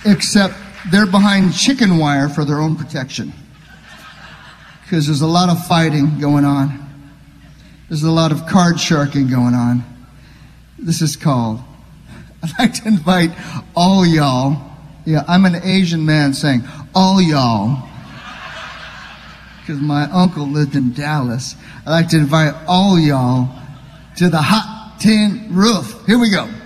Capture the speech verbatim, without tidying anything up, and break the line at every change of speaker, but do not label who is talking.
except they're behind chicken wire for their own protection. Because there's a lot of fighting going on. There's a lot of card sharking going on. This is called, I'd like to invite all y'all, yeah, I'm an Asian man saying, all y'all, because my uncle lived in Dallas. I'd like to invite all y'all to the Hot Tin Roof. Here we go.